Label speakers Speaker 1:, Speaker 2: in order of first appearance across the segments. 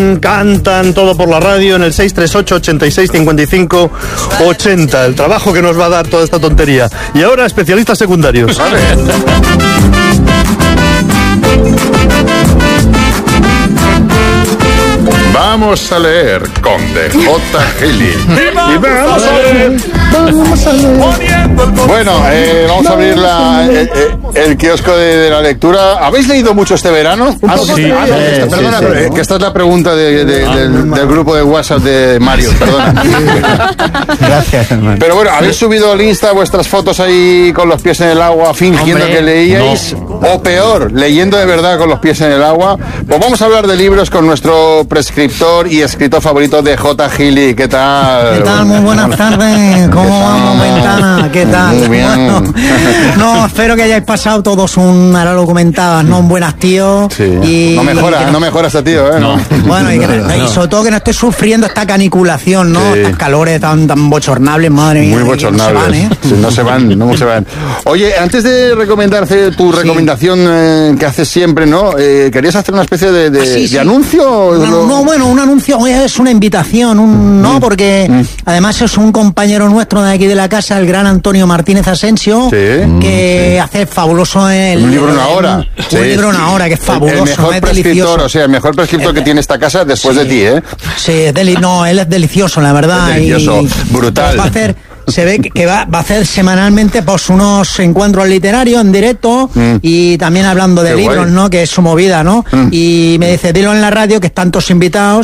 Speaker 1: cantan todo por la radio en el 638 86 55 80. El trabajo que nos va a dar toda esta tontería. Y ahora, especialistas secundarios.
Speaker 2: Vale. Vamos a leer con DJ Gili.
Speaker 1: Y vamos a leer.
Speaker 2: Bueno, vamos a abrir el kiosco de la lectura. ¿Habéis leído mucho este verano?
Speaker 1: Sí.
Speaker 2: Perdona, que esta es la pregunta del grupo de WhatsApp de Mario. Perdona.
Speaker 3: Gracias, hermano.
Speaker 2: Pero bueno, ¿habéis subido al Insta vuestras fotos ahí con los pies en el agua fingiendo que leíais? No. O peor, leyendo de verdad con los pies en el agua. Pues vamos a hablar de libros con nuestro prescriptor y escritor favorito de J. Gili. ¿Qué tal?
Speaker 3: ¿Qué tal? Muy buenas tardes. ¿Cómo vamos, Ventana? ¿Qué tal?
Speaker 2: Muy bien.
Speaker 3: Bueno, no, espero que hayáis pasado todos ahora lo comentabas, ¿no? Un buen hastío.
Speaker 2: Sí.
Speaker 3: Y,
Speaker 2: no mejora este tío, ¿eh? No.
Speaker 3: Bueno, y sobre todo que no esté sufriendo esta caniculación, ¿no?
Speaker 2: Sí.
Speaker 3: Estas calores tan bochornables, madre mía.
Speaker 2: Muy bochornables. No se van. Oye, antes de recomendarte tu recomendación que haces siempre, ¿no? ¿Querías hacer una especie de anuncio?
Speaker 3: No, bueno, un anuncio es una invitación, ¿no? Porque además es un compañero nuestro de aquí de la casa, el gran Antonio Martínez Asensio, que hace fabuloso
Speaker 2: un libro una hora.
Speaker 3: Un libro una hora, que es fabuloso.
Speaker 2: El mejor
Speaker 3: es
Speaker 2: prescriptor,
Speaker 3: delicioso.
Speaker 2: o sea, el mejor prescriptor que tiene esta casa después de ti, ¿eh?
Speaker 3: Sí, él es delicioso, la verdad.
Speaker 2: Es delicioso, brutal.
Speaker 3: Va a hacer... Se ve que va a hacer semanalmente pues unos encuentros literarios en directo y también hablando de libros, guay, ¿no? Que es su movida, ¿no? Y me dice, dilo en la radio, que están todos invitados.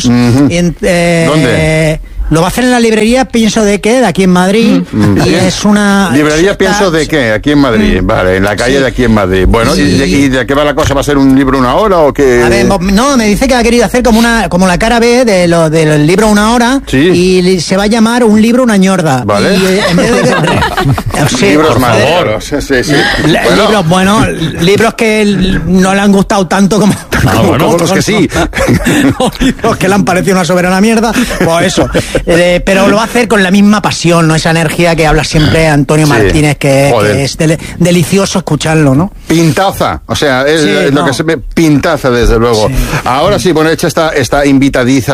Speaker 3: ¿Dónde? Lo va a hacer en la librería Pienso de qué, de aquí en Madrid. Y es una...
Speaker 2: ¿Librería Pienso de qué? Aquí en Madrid. Vale, en la calle de aquí en Madrid. Bueno, ¿y de qué va la cosa? ¿Va a ser un libro una hora o qué?
Speaker 3: A ver, no, me dice que ha querido hacer como la cara B del libro una hora.
Speaker 2: Sí.
Speaker 3: Y se va a llamar Un libro una ñorda.
Speaker 2: Vale.
Speaker 3: Y en vez de...
Speaker 2: libros más raros.
Speaker 3: Sí. Libros que no le han gustado tanto como
Speaker 2: los que sí.
Speaker 3: Los que le han parecido una soberana mierda. Pues eso. Pero lo va a hacer con la misma pasión, ¿no? Esa energía que habla siempre Antonio Martínez, que es delicioso escucharlo, ¿no?
Speaker 2: Pintaza, o sea, es lo que se ve, pintaza desde luego. Sí. Ahora sí, bueno, hecha esta invitadiza